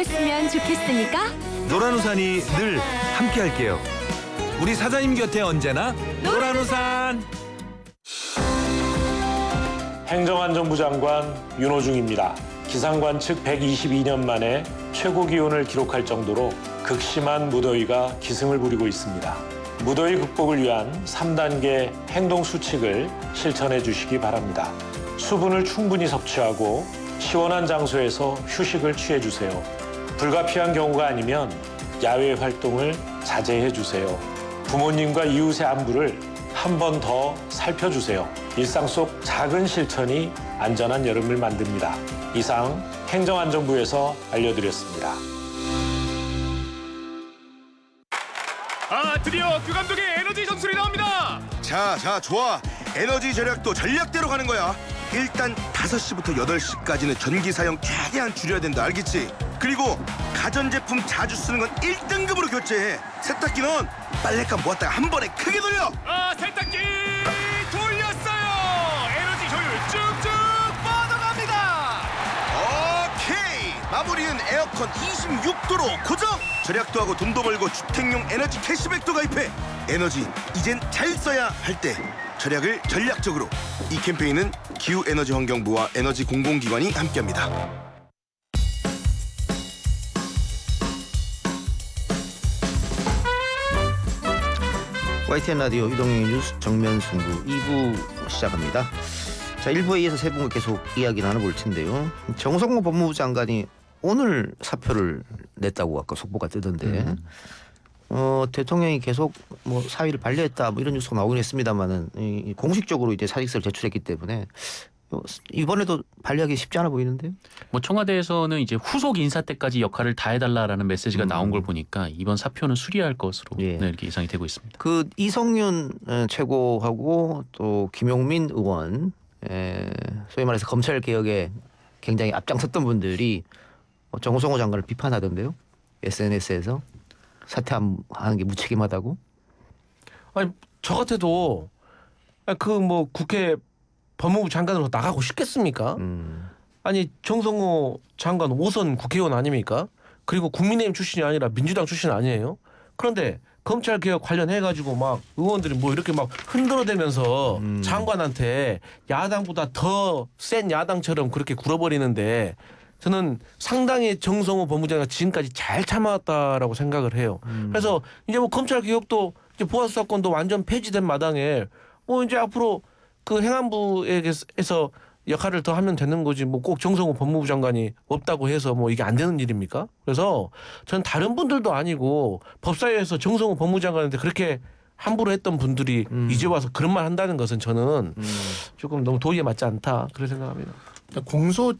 그랬으면 좋겠으니까 노란우산이 늘 함께할게요. 우리 사장님 곁에 언제나 노란우산. 행정안전부 장관 윤호중입니다. 기상관 측 122년 만에 최고 기온을 기록할 정도로 극심한 무더위가 기승을 부리고 있습니다. 무더위 극복을 위한 3단계 행동 수칙을 실천해 주시기 바랍니다. 수분을 충분히 섭취하고 시원한 장소에서 휴식을 취해 주세요. 불가피한 경우가 아니면 야외 활동을 자제해 주세요. 부모님과 이웃의 안부를 한 번 더 살펴주세요. 일상 속 작은 실천이 안전한 여름을 만듭니다. 이상 행정안전부에서 알려드렸습니다. 드디어 규 감독의 에너지 전술이 나옵니다. 자, 좋아. 에너지 절약도 전략대로 가는 거야. 일단 5시부터 8시까지는 전기 사용 최대한 줄여야 된다, 알겠지? 그리고 가전제품 자주 쓰는 건 1등급으로 교체해. 세탁기는 빨랫감 모았다가 한 번에 크게 돌려. 세탁기 돌렸어요. 에너지 효율 쭉쭉 뻗어갑니다. 오케이. 마무리는 에어컨 26도로 고정. 절약도 하고 돈도 벌고 주택용 에너지 캐시백도 가입해. 에너지 이젠 잘 써야 할 때 절약을 전략적으로. 이 캠페인은 기후에너지환경부와 에너지 공공기관이 함께합니다. YTN 라디오 이동영의 뉴스 정면 승부 2부 시작합니다. 자, 1부에 이어서 세 분과 계속 이야기 나눠볼 텐데요. 정성호 법무부 장관이 오늘 사표를 냈다고 아까 속보가 뜨던데 대통령이 계속 뭐 사의를 반려했다 뭐 이런 뉴스가 나오긴 했습니다만은 공식적으로 이제 사직서를 제출했기 때문에 이번에도 반려하기 쉽지 않아 보이는데요. 뭐 청와대에서는 이제 후속 인사 때까지 역할을 다해달라라는 메시지가 나온 걸 보니까 이번 사표는 수리할 것으로 네, 이렇게 예상이 되고 있습니다. 그 이성윤 최고하고 또 김용민 의원 소위 말해서 검찰 개혁에 굉장히 앞장섰던 분들이 정성호 장관을 비판하던데요. SNS에서 사퇴하는 게 무책임하다고. 아니 저 같아도 그 뭐 국회 법무부 장관으로 나가고 싶겠습니까? 아니 정성호 장관 5선 국회의원 아닙니까? 그리고 국민의힘 출신이 아니라 민주당 출신 아니에요? 그런데 검찰 개혁 관련해가지고 막 의원들이 뭐 이렇게 막 흔들어대면서 장관한테 야당보다 더 센 야당처럼 그렇게 굴어버리는데 저는 상당히 정성호 법무장관 지금까지 잘 참아왔다라고 생각을 해요. 그래서 이제 뭐 검찰 개혁도 이제 보아스 사건도 완전 폐지된 마당에 뭐 이제 앞으로 그 행안부에서 역할을 더 하면 되는 거지 뭐 꼭 정성호 법무부 장관이 없다고 해서 뭐 이게 안 되는 일입니까? 그래서 전 다른 분들도 아니고 법사위에서 정성호 법무부 장관한테 그렇게 함부로 했던 분들이 이제 와서 그런 말 한다는 것은 저는 조금 너무 도리에 맞지 않다 그렇게 생각합니다.